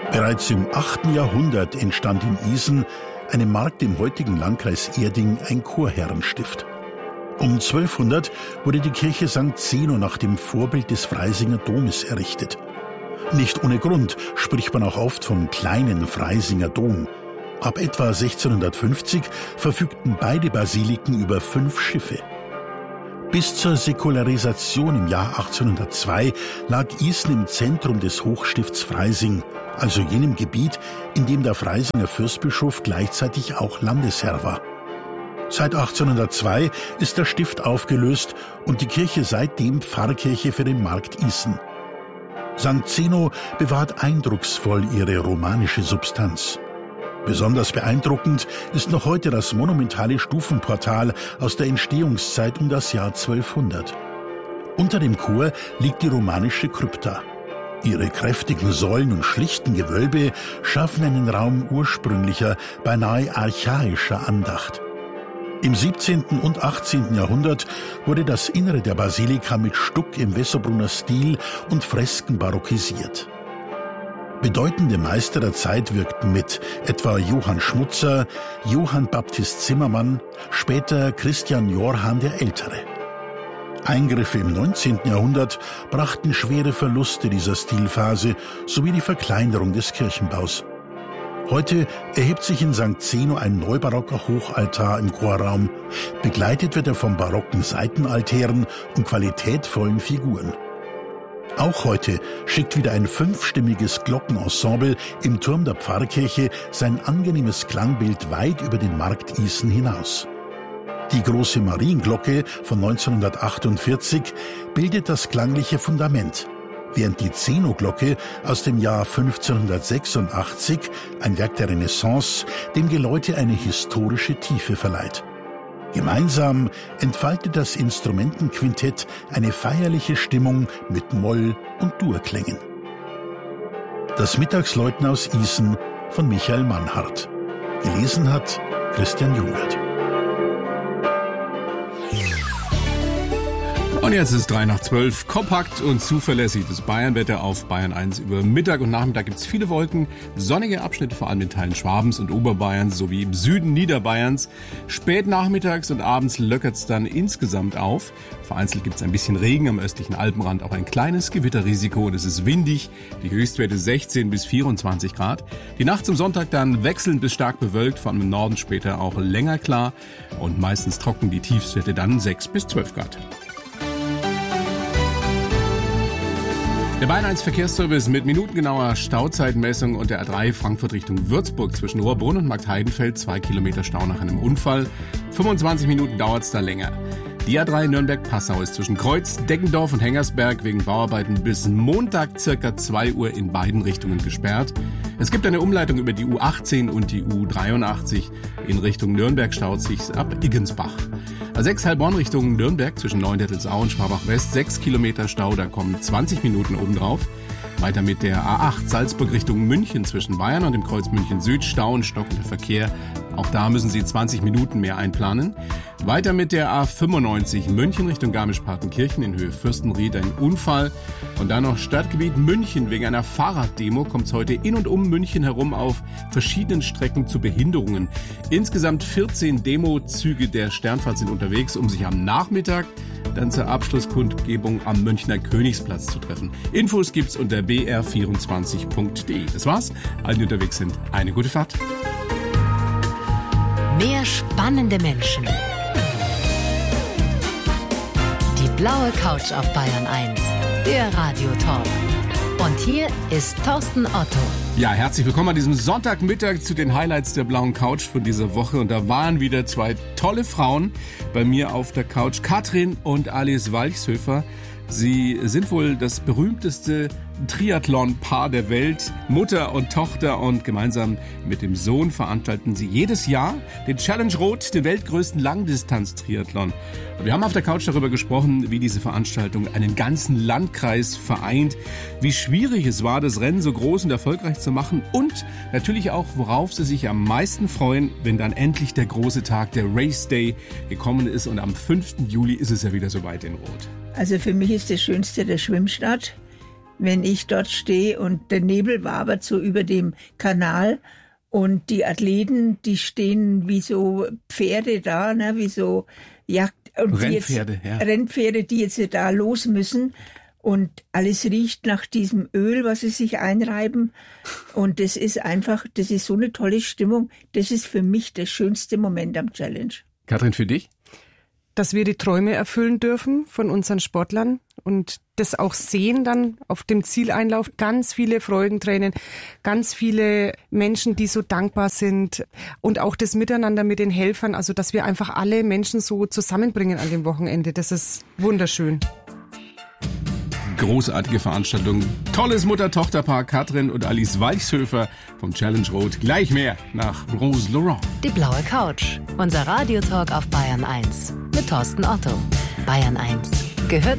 Bereits im 8. Jahrhundert entstand in Isen, einem Markt im heutigen Landkreis Erding, ein Chorherrenstift. Um 1200 wurde die Kirche St. Zeno nach dem Vorbild des Freisinger Domes errichtet. Nicht ohne Grund spricht man auch oft vom kleinen Freisinger Dom. Ab etwa 1650 verfügten beide Basiliken über 5 Schiffe. Bis zur Säkularisation im Jahr 1802 lag Isen im Zentrum des Hochstifts Freising, also jenem Gebiet, in dem der Freisinger Fürstbischof gleichzeitig auch Landesherr war. Seit 1802 ist der Stift aufgelöst und die Kirche seitdem Pfarrkirche für den Markt Isen. St. Zeno bewahrt eindrucksvoll ihre romanische Substanz. Besonders beeindruckend ist noch heute das monumentale Stufenportal aus der Entstehungszeit um das Jahr 1200. Unter dem Chor liegt die romanische Krypta. Ihre kräftigen Säulen und schlichten Gewölbe schaffen einen Raum ursprünglicher, beinahe archaischer Andacht. Im 17. und 18. Jahrhundert wurde das Innere der Basilika mit Stuck im Wessobrunner Stil und Fresken barockisiert. Bedeutende Meister der Zeit wirkten mit, etwa Johann Schmutzer, Johann Baptist Zimmermann, später Christian Jorhan der Ältere. Eingriffe im 19. Jahrhundert brachten schwere Verluste dieser Stilphase sowie die Verkleinerung des Kirchenbaus. Heute erhebt sich in St. Zeno ein neubarocker Hochaltar im Chorraum. Begleitet wird er von barocken Seitenaltären und qualitätvollen Figuren. Auch heute schickt wieder ein 5-stimmiges Glockenensemble im Turm der Pfarrkirche sein angenehmes Klangbild weit über den Markt Isen hinaus. Die große Marienglocke von 1948 bildet das klangliche Fundament, während die Zeno-Glocke aus dem Jahr 1586, ein Werk der Renaissance, dem Geläute eine historische Tiefe verleiht. Gemeinsam entfaltet das Instrumentenquintett eine feierliche Stimmung mit Moll- und Durklängen. Das Mittagsläuten aus Isen von Michael Mannhardt. Gelesen hat Christian Jungwirth. Und jetzt ist 3:12, kompakt und zuverlässig das Bayernwetter auf Bayern 1. Über Mittag und Nachmittag gibt es viele Wolken, sonnige Abschnitte vor allem in Teilen Schwabens und Oberbayerns sowie im Süden Niederbayerns. Spät nachmittags und abends löckert es dann insgesamt auf. Vereinzelt gibt es ein bisschen Regen, am östlichen Alpenrand auch ein kleines Gewitterrisiko und es ist windig. Die Höchstwerte 16 bis 24 Grad. Die Nacht zum Sonntag dann wechselnd bis stark bewölkt, vor allem im Norden später auch länger klar und meistens trocken, die Tiefstwerte dann 6 bis 12 Grad. Der Bayern 1 Verkehrsservice mit minutengenauer Stauzeitmessung und der A3 Frankfurt Richtung Würzburg zwischen Rohrbrunn und Marktheidenfeld 2 Kilometer Stau nach einem Unfall. 25 Minuten dauert es da länger. Die A3 Nürnberg-Passau ist zwischen Kreuz, Deggendorf und Hengersberg wegen Bauarbeiten bis Montag circa 2 Uhr in beiden Richtungen gesperrt. Es gibt eine Umleitung über die U18 und die U83. In Richtung Nürnberg staut sich's ab Iggensbach. A6 Heilbronn Richtung Nürnberg zwischen Neuendettelsau und Schwabach West 6 Kilometer Stau, da kommen 20 Minuten obendrauf. Weiter mit der A8 Salzburg Richtung München zwischen Bayern und dem Kreuz München Süd, Stau und stockender Verkehr. Auch da müssen Sie 20 Minuten mehr einplanen. Weiter mit der A95 München Richtung Garmisch-Partenkirchen in Höhe Fürstenried ein Unfall. Und dann noch Stadtgebiet München. Wegen einer Fahrraddemo kommt es heute in und um München herum auf verschiedenen Strecken zu Behinderungen. Insgesamt 14 Demozüge der Sternfahrt sind unterwegs, um sich am Nachmittag dann zur Abschlusskundgebung am Münchner Königsplatz zu treffen. Infos gibt's unter br24.de. Das war's. Allen, die unterwegs sind, eine gute Fahrt. Mehr spannende Menschen. Die blaue Couch auf Bayern 1. Der Radiotalk. Und hier ist Thorsten Otto. Ja, herzlich willkommen an diesem Sonntagmittag zu den Highlights der blauen Couch von dieser Woche. Und da waren wieder 2 tolle Frauen bei mir auf der Couch. Katrin und Alice Walchshöfer. Sie sind wohl das berühmteste Triathlon-Paar der Welt, Mutter und Tochter, und gemeinsam mit dem Sohn veranstalten sie jedes Jahr den Challenge Rot, den weltgrößten Langdistanz-Triathlon. Wir haben auf der Couch darüber gesprochen, wie diese Veranstaltung einen ganzen Landkreis vereint, wie schwierig es war, das Rennen so groß und erfolgreich zu machen und natürlich auch, worauf sie sich am meisten freuen, wenn dann endlich der große Tag, der Race Day, gekommen ist, und am 5. Juli ist es ja wieder soweit in Rot. Also für mich ist das Schönste der Schwimmstart. wenn ich dort stehe und der Nebel wabert so über dem Kanal und die Athleten, die stehen wie so Pferde da, ne, wie so Jagd und Rennpferde, die jetzt da los müssen. Und alles riecht nach diesem Öl, was sie sich einreiben. Und das ist so eine tolle Stimmung. Das ist für mich der schönste Moment am Challenge. Katrin, für dich? Dass wir die Träume erfüllen dürfen von unseren Sportlern und das auch sehen dann auf dem Zieleinlauf. Ganz viele Freudentränen, ganz viele Menschen, die so dankbar sind und auch das Miteinander mit den Helfern. Also, dass wir einfach alle Menschen so zusammenbringen an dem Wochenende. Das ist wunderschön. Großartige Veranstaltung. Tolles Mutter-Tochter-Paar Katrin und Alice Walchshöfer vom Challenge Rot. Gleich mehr nach Rose Laurent. Die blaue Couch. Unser Radiotalk auf Bayern 1 mit Thorsten Otto. Bayern 1 gehört